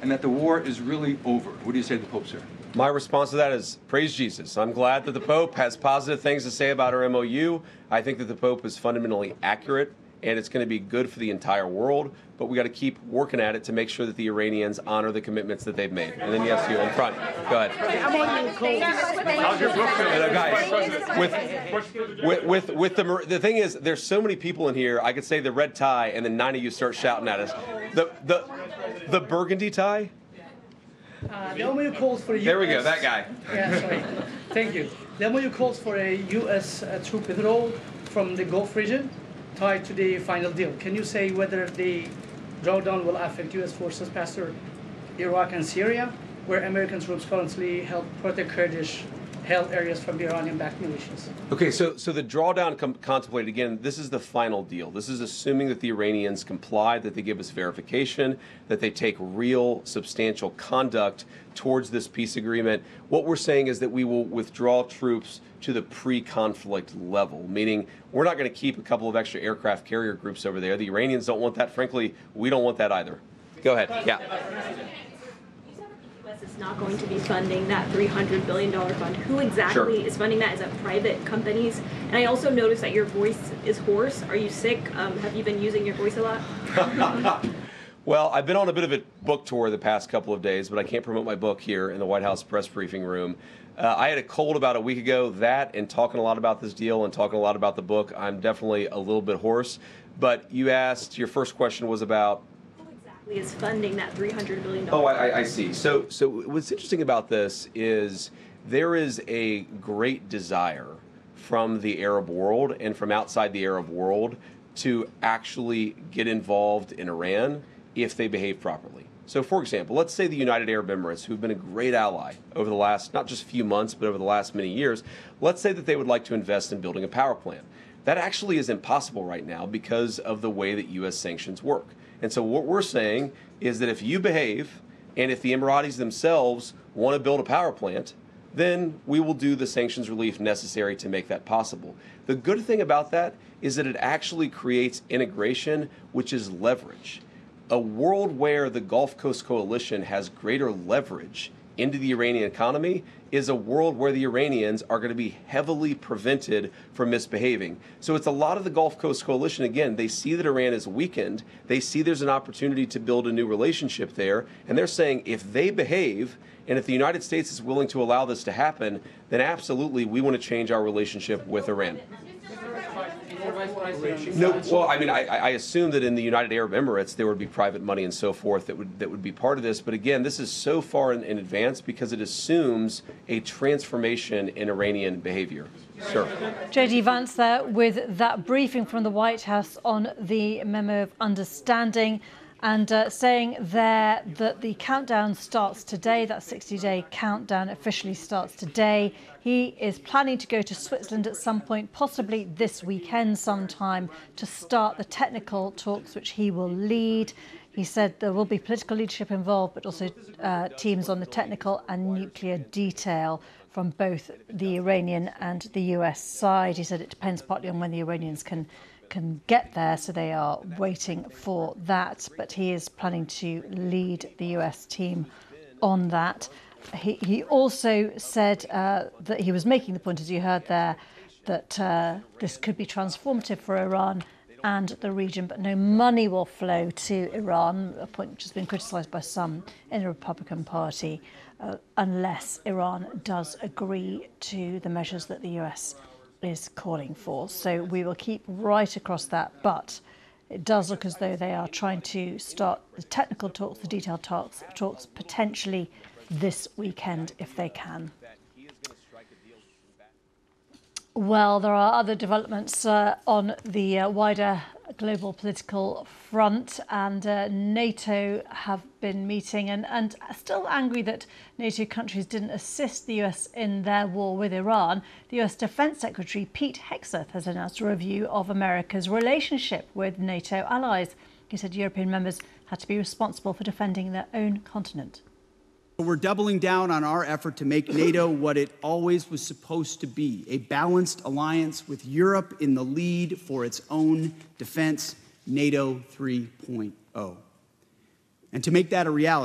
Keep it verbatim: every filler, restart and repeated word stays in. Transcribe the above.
and that the war is really over. What do you say to the Pope, sir? My response to that is praise Jesus. I'm glad that the Pope has positive things to say about our M O U. I think that the Pope is fundamentally accurate, and it's going to be good for the entire world, but we got to keep working at it to make sure that the Iranians honor the commitments that they've made. And then yes, you in front. Go ahead. How's your book going? Uh, guys, with, with, with, with the, the thing is, there's so many people in here, I could say the red tie, and then nine of you start shouting at us. The, the, the burgundy tie? Uh, the M O U calls for a U S There we go, that guy. Yeah, sorry. Thank you. The M O U calls for a U S uh, troop withdrawal from the Gulf region tied to the final deal. Can you say whether the drawdown will affect U S forces past Iraq and Syria, where American troops currently help protect Kurdish held areas from the Iranian-backed militias? Okay, so so the drawdown com- contemplated, again, this is the final deal. This is assuming that the Iranians comply, that they give us verification, that they take real substantial conduct towards this peace agreement. What we're saying is that we will withdraw troops to the pre-conflict level, meaning we're not going to keep a couple of extra aircraft carrier groups over there. The Iranians don't want that. Frankly, we don't want that either. Go ahead. Yeah. Is not going to be funding that three hundred billion dollars fund. Who exactly Sure. is funding that? Is that private companies? And I also noticed that your voice is hoarse. Are you sick? Um, have you been using your voice a lot? Well, I've been on a bit of a book tour the past couple of days, but I can't promote my book here in the White House press briefing room. Uh, I had a cold about a week ago. That and talking a lot about this deal and talking a lot about the book, I'm definitely a little bit hoarse. But you asked, your first question was about is funding that three hundred billion dollars. Oh, I, I see. So, so what's interesting about this is there is a great desire from the Arab world and from outside the Arab world to actually get involved in Iran if they behave properly. So, for example, let's say the United Arab Emirates, who've been a great ally over the last, not just few months, but over the last many years, let's say that they would like to invest in building a power plant. That actually is impossible right now because of the way that U S sanctions work. And so what we're saying is that if you behave, and if the Emiratis themselves want to build a power plant, then we will do the sanctions relief necessary to make that possible. The good thing about that is that it actually creates integration, which is leverage. A world where the Gulf Coast Coalition has greater leverage into the Iranian economy is a world where the Iranians are going to be heavily prevented from misbehaving. So it's a lot of the Gulf Coast Coalition, again, they see that Iran is weakened, they see there's an opportunity to build a new relationship there, and they're saying if they behave, and if the United States is willing to allow this to happen, then absolutely we want to change our relationship with Iran. No, well, I mean, I, I assume that in the United Arab Emirates there would be private money and so forth that would that would be part of this. But again, this is so far in, in advance because it assumes a transformation in Iranian behavior. Sure. J D Vance there with that briefing from the White House on the memo of understanding. And uh, saying there that the countdown starts today, that sixty-day countdown officially starts today. He is planning to go to Switzerland at some point, possibly this weekend sometime, to start the technical talks, which he will lead. He said there will be political leadership involved, but also uh, teams on the technical and nuclear detail from both the Iranian and the U S side. He said it depends partly on when the Iranians can can get there, so they are waiting for that. But he is planning to lead the U S team on that. He, he also said uh, that he was making the point, as you heard there, that uh, this could be transformative for Iran and the region, but no money will flow to Iran, a point which has been criticised by some in the Republican Party, uh, unless Iran does agree to the measures that the U S is calling for. So we will keep right across that, but it does look as though they are trying to start the technical talks, the detailed talks, talks potentially this weekend if they can. Well, there are other developments uh, on the uh, wider global political front, and uh, NATO have been meeting and, and still angry that NATO countries didn't assist the U S in their war with Iran. The U S Defense Secretary Pete Hegseth has announced a review of America's relationship with NATO allies. He said European members had to be responsible for defending their own continent. We're doubling down on our effort to make NATO what it always was supposed to be, a balanced alliance with Europe in the lead for its own defense, NATO three point oh. And to make that a reality,